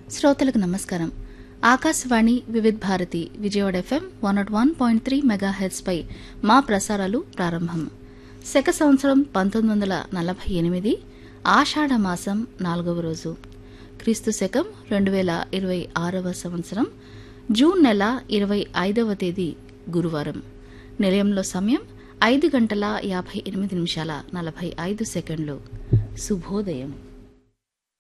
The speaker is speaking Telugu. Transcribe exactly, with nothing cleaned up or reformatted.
శ్రోతలకు నమస్కారం. Akashvani Vividh Bharati Vijayawada FM one not one point three megahertz పై మా ప్రసారాలు ప్రారంభం. శక సంవత్సరం పంతొమ్మిది వందల నలభై ఎనిమిది ఆషాఢ మాసం నాలుగవ రోజు, క్రీస్తు శకం రెండు వేల ఇరవై ఆరవ సంవత్సరం జూన్ నెల ఇరవై ఐదవ తేదీ గురువారం. నిలయంలో సమయం ఐదు గంటల యాభై ఎనిమిది నిమిషాల నలభై ఐదు సెకండ్లు. శుభోదయం.